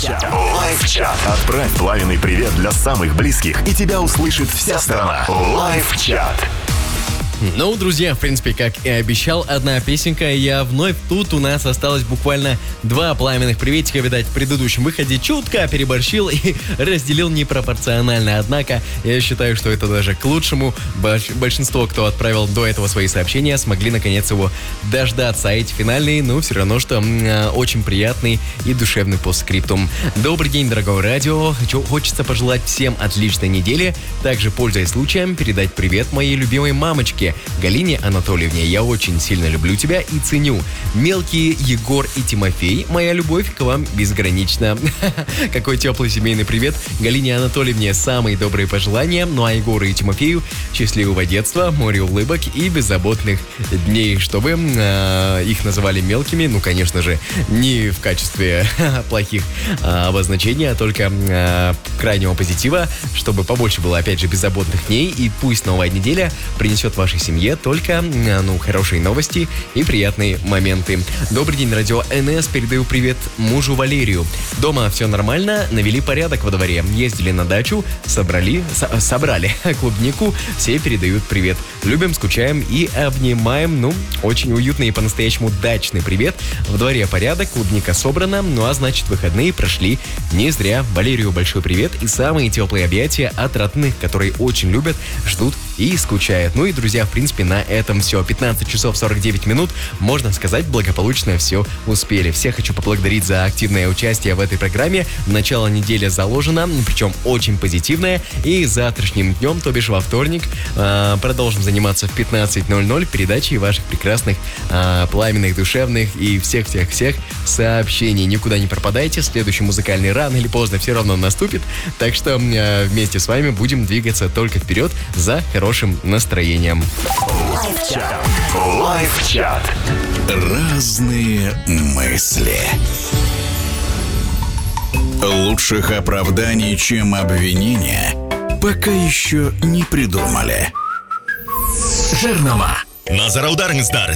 Лайв-чат. Отправь пламенный привет для самых близких, и тебя услышит вся страна. Лайв-чат. Ну, друзья, в принципе, как и обещал, одна песенка, я вновь тут. У нас осталось буквально 2 пламенных приветика. Видать, в предыдущем выходе чутка переборщил и разделил непропорционально. Однако, я считаю, что это даже к лучшему. Большинство, кто отправил до этого свои сообщения, смогли наконец его дождаться. А эти финальные, ну, все равно, что очень приятный и душевный постскриптум. Добрый день, дорогое радио. Хочется пожелать всем отличной недели. Также, пользуясь случаем, передать привет моей любимой мамочке Галине Анатольевне. Я очень сильно люблю тебя и ценю. Мелкие Егор и Тимофей, моя любовь к вам безгранична. Какой теплый семейный привет Галине Анатольевне. Самые добрые пожелания. Ну а Егору и Тимофею счастливого детства, море улыбок и беззаботных дней. Чтобы их называли мелкими, ну, конечно же, не в качестве плохих обозначений, а только крайнего позитива, чтобы побольше было, опять же, беззаботных дней. И пусть новая неделя принесет вашей семье только, хорошие новости и приятные моменты. Добрый день, радио НС. Передаю привет мужу Валерию. Дома все нормально, навели порядок во дворе. Ездили на дачу, собрали клубнику. Все передают привет. Любим, скучаем и обнимаем. Ну, очень уютный и по-настоящему дачный привет. В дворе порядок, клубника собрана. Ну, а значит, выходные прошли не зря. Валерию большой привет и самые теплые объятия от родных, которые очень любят, ждут и скучают. Ну и, друзья, в принципе, на этом все. 15 часов 49 минут, можно сказать, благополучно все успели. Всех хочу поблагодарить за активное участие в этой программе. Начало недели заложено, причем очень позитивное. И завтрашним днем, то бишь во вторник, продолжим заниматься в 15:00 передачей ваших прекрасных, пламенных, душевных и всех-всех-всех сообщений. Никуда не пропадайте. Следующий музыкальный рано или поздно все равно наступит. Так что вместе с вами будем двигаться только вперед за хорошим настроением. Лайв-чат. Разные мысли. Лучших оправданий, чем обвинения, пока еще не придумали. Жирнома. Назар аударыңыздар,